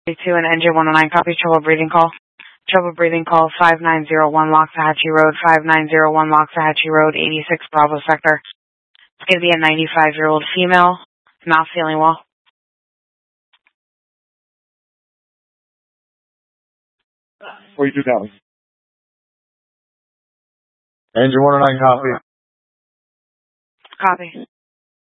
to an engine 109, copy trouble breathing call. Trouble breathing call 5901 Loxahatchee Road, 5901 Loxahatchee Road, 86 Bravo Sector. It's going to be a 95-year-old female, not feeling well. 42 copy. Engine 109 copy. Copy.